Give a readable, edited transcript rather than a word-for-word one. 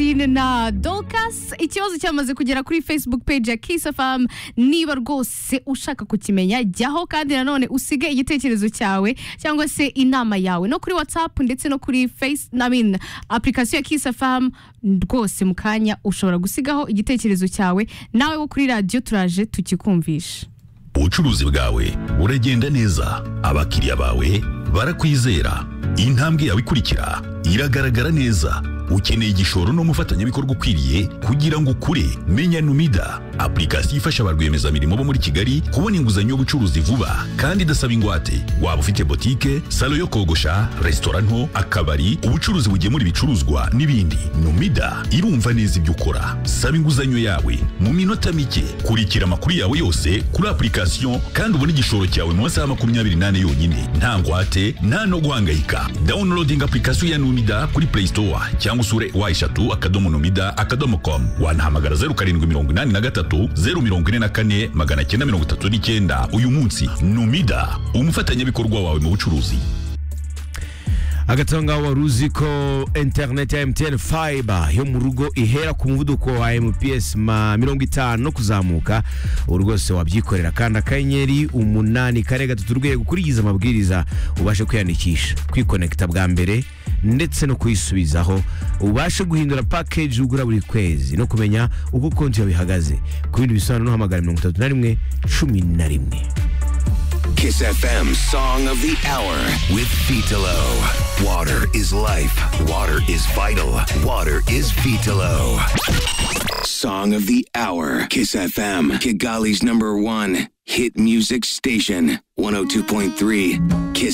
Francine na Dorcas. Ikibazo cyamaze kugera kuri Facebook page ya Kiss FM. Niba rwose ushaka kukimenya, jyaho kandi nanone usige igitekerezo cyawe cyangwa se inama yawe no kuri WhatsApp ndetse no kuri application ya Kiss FM. Rwose mukanya ushobora gusigaho igitekerezo cyawe, nawe wo kuri radio turaje tukikumvisha. Ubucuruzi bwawe buragenda neza, abakiriya bawe barakwizera, intambwe yawe ikurikira iragaragara neza. Ukeneye igishoro n'umufatanyabikorwa ukwiriye kugira ngo ukure. Menya Numida, application ifasha abarwiyemezamirimo bo muri Kigali kubona inguzanyo y'ubucuruzi vuba kandi idasaba ingwate. Waba ufite botike, salo yo kogosha, restaurant nto, akabari, ubucuruzi bugemura ibicuruzwa n'ibindi, Numida irumva neza ibyo ukora. Saba inguzanyo yawe mu minota mike. Kurikira amakuru yawe yose kuri application kandi ubone igishoro cyawe mu masaha 28 yonyine. Nta ngwate, nta no guhangayika. Downloading application ya Numida kuri Play Store cyangwa usure wa3numida.com. Wanahamagara 0783 044 939 uyu munsi. Numida, umufatanyabikorwa wawe mu bucuruzi. Agatonga waruzi ko internet ya MTN Fiber yo mu rugo ihera ku muvuduko wa MPS 50 no kuzamuka. Urwose wabyikorera kandi akanyenyeri 8 rwego kurigiza amabwiriza ubashe kwiyandikisha, kwikonekta bwa mbere ndetse no kuyisubizaho. Ubashe guhindura package ugura buri kwezi no kumenya uko konti yawe ihagaze. Ku bindi bisobanuro hamagara 31 11. Kiss FM Song of the Hour with Vitalo. Water is life. Water is vital. Water is Vitalo. Song of the Hour. Kiss FM. Kigali's #1 hit music station. 102.3. Kiss